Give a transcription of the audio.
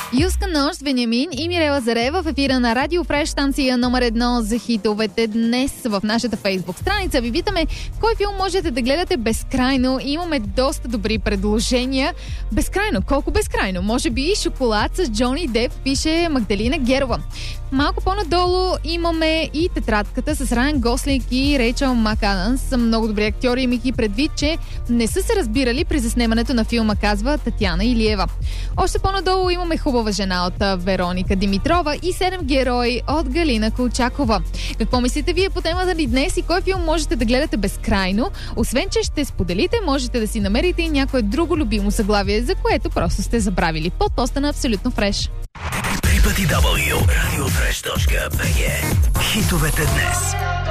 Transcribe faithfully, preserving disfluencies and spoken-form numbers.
Юска нощ, Вениамин и Мирела Зарева в ефира на Радио Фреш, станция номер едно за хитовете. Днес в нашата фейсбук страница ви питаме кой филм можете да гледате безкрайно. И имаме доста добри предложения. Безкрайно? Колко безкрайно? Може би Шоколад с Джони Деп, пише Магдалина Герова. Малко по-надолу имаме и Тетрадката с Райан Гослинг и Рейчел МакАдамс. Са много добри актьори, имайки предвид, че не са се разбирали при заснемането на филма, казва Татяна Илиева. Още по-надолу имаме Хубава жена от Вероника Димитрова и Седем герои от Галина Колчакова. Какво мислите вие по темата ни днес и кой филм можете да гледате безкрайно? Освен, че ще споделите, можете да си намерите и някое друго любимо заглавие, за което просто сте забравили. Под поста на Абсолютно Фреш. три дабъл ю радио фреш точка би джи. Хитовете днес.